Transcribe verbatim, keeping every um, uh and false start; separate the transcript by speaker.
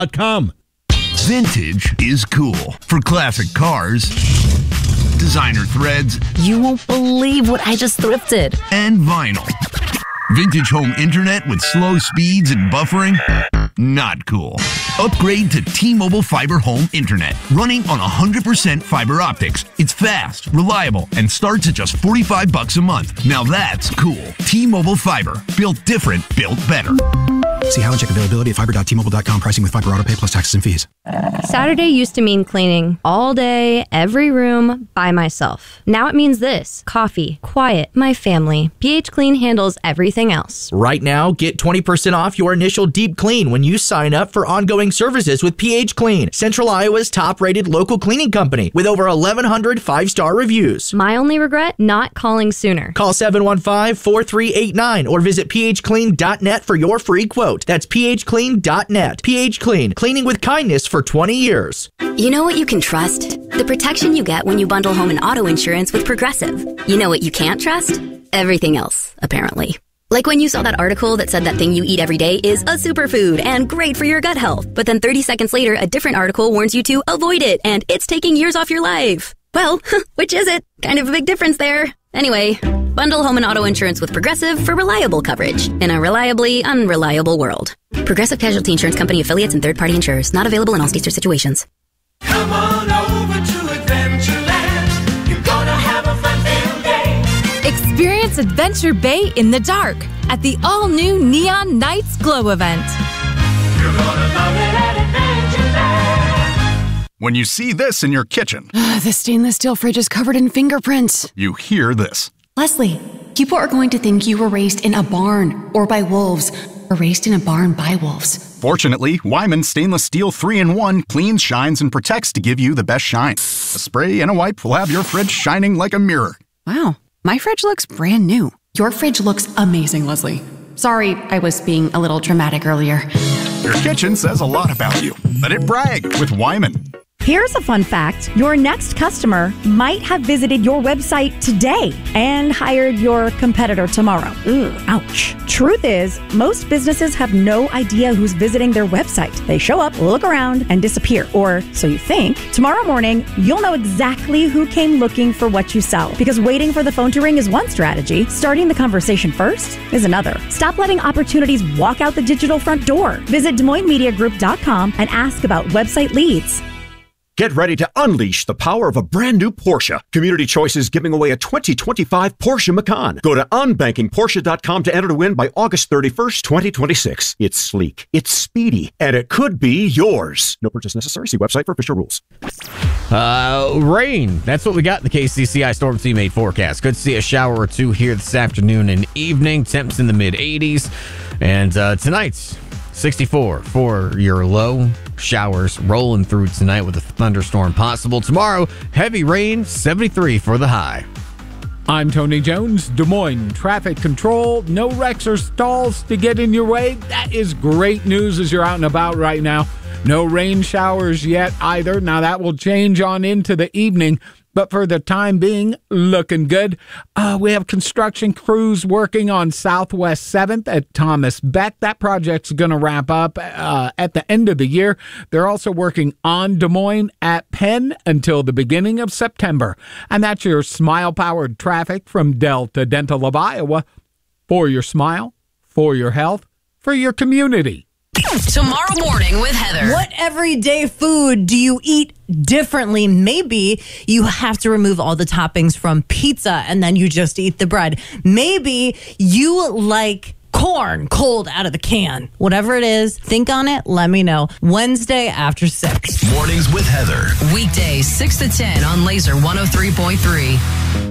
Speaker 1: dot com.
Speaker 2: Vintage is cool. For classic cars, designer threads,
Speaker 3: you won't believe what I just thrifted,
Speaker 2: and vinyl. Vintage home internet with slow speeds and buffering? Not cool. Upgrade to T-Mobile Fiber Home Internet, running on one hundred percent fiber optics. It's fast, reliable, and starts at just forty-five bucks a month. Now that's cool. T-Mobile Fiber. Built different, built better.
Speaker 4: See how and check availability at fiber dot T Mobile dot com. Pricing with fiber auto pay plus taxes and fees.
Speaker 5: Saturday used to mean cleaning all day, every room, by myself. Now it means this: coffee, quiet, my family. P H Clean handles everything else.
Speaker 6: Right now, get twenty percent off your initial deep clean when you sign up for ongoing services with P H Clean, Central Iowa's top-rated local cleaning company with over eleven hundred five-star reviews.
Speaker 5: My only regret? Not calling sooner.
Speaker 6: Call seven one five, four three eight nine or visit p h clean dot net for your free quote. That's p h clean dot net. P H Clean, cleaning with kindness for twenty years.
Speaker 7: You know what you can trust? The protection you get when you bundle home and auto insurance with Progressive. You know what you can't trust? Everything else, apparently. Like when you saw that article that said that thing you eat every day is a superfood and great for your gut health. But then thirty seconds later, a different article warns you to avoid it and it's taking years off your life. Well, which is it? Kind of a big difference there. Anyway, bundle home and auto insurance with Progressive for reliable coverage in a reliably unreliable world. Progressive Casualty Insurance Company affiliates and third-party insurers. Not available in all states or situations.
Speaker 8: Come on over to Adventureland. You're gonna have a fun-filled day.
Speaker 9: Experience Adventure Bay in the dark at the all-new Neon Nights Glow event.
Speaker 8: You're gonna love it at Adventureland.
Speaker 10: When you see this in your kitchen,
Speaker 11: the stainless steel fridge is covered in fingerprints.
Speaker 10: You hear this.
Speaker 11: Leslie, people are going to think you were raised in a barn or by wolves, or raised in a barn by wolves.
Speaker 10: Fortunately, Wyman Stainless Steel three in one cleans, shines, and protects to give you the best shine. A spray and a wipe will have your fridge shining like a mirror.
Speaker 11: Wow, my fridge looks brand new. Your fridge looks amazing, Leslie. Sorry, I was being a little dramatic earlier.
Speaker 10: Your kitchen says a lot about you. Let it brag with Wyman.
Speaker 12: Here's a fun fact. Your next customer might have visited your website today and hired your competitor tomorrow. Ugh, ouch. Truth is, most businesses have no idea who's visiting their website. They show up, look around, and disappear. Or so you think. Tomorrow morning, you'll know exactly who came looking for what you sell. Because waiting for the phone to ring is one strategy. Starting the conversation first is another. Stop letting opportunities walk out the digital front door. Visit Des Moines Media Group dot com and ask about website leads.
Speaker 13: Get ready to unleash the power of a brand new Porsche. Community Choice is giving away a twenty twenty-five Porsche Macan. Go to unbanking porsche dot com to enter to win by August thirty-first, twenty twenty-six. It's sleek, it's speedy, and it could be yours. No purchase necessary. See website for official rules.
Speaker 1: Uh, rain. That's what we got in the K C C I Storm Team eight forecast. Good to see a shower or two here this afternoon and evening. Temps in the mid eighties. And uh, tonight, sixty-four for your low. Showers rolling through tonight with a thunderstorm possible. Tomorrow, heavy rain, seventy-three for the high.
Speaker 14: I'm Tony Jones, Des Moines Traffic Control. No wrecks or stalls to get in your way. That is great news as you're out and about right now. No rain showers yet either. Now that will change on into the evening. But for the time being, looking good. Uh, we have construction crews working on Southwest seventh at Thomas Beck. That project's going to wrap up uh, at the end of the year. They're also working on Des Moines at Penn until the beginning of September. And that's your smile-powered traffic from Delta Dental of Iowa. For your smile, for your health, for your community.
Speaker 15: Tomorrow morning with Heather.
Speaker 3: What everyday food do you eat differently? Maybe you have to remove all the toppings from pizza and then you just eat the bread. Maybe you like corn cold out of the can. Whatever it is, think on it. Let me know. Wednesday after six.
Speaker 2: Mornings with Heather.
Speaker 15: Weekdays six to ten on Laser one oh three point three.